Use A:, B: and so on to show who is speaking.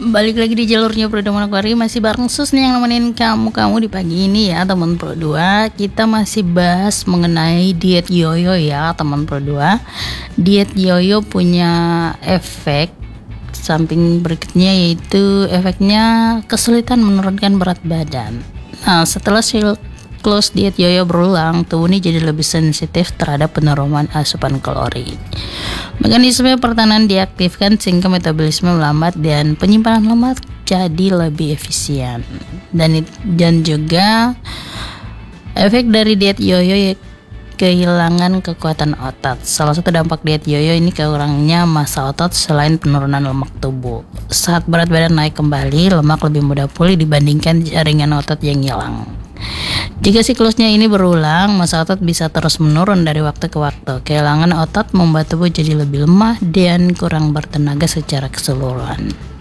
A: Balik lagi di jalurnya Pro 2 Manokwari, masih bareng Sus nih yang nemenin kamu di pagi ini ya teman Pro 2. Kita masih bahas mengenai diet yoyo ya teman Pro 2. Diet yoyo punya efek samping berikutnya, yaitu efeknya kesulitan menurunkan berat badan. Nah, setelah siklus diet yoyo berulang, tubuh ini jadi lebih sensitif terhadap penurunan asupan kalori. Mekanisme pertahanan diaktifkan sehingga metabolisme melambat dan penyimpanan lemak jadi lebih efisien. Dan juga efek dari diet yoyo, kehilangan kekuatan otot. Salah satu dampak diet yoyo ini kurangnya massa otot selain penurunan lemak tubuh. Saat berat badan naik kembali, lemak lebih mudah pulih dibandingkan jaringan otot yang hilang. Jika siklusnya ini berulang, massa otot bisa terus menurun dari waktu ke waktu. Kehilangan otot membuat tubuh jadi lebih lemah dan kurang bertenaga secara keseluruhan.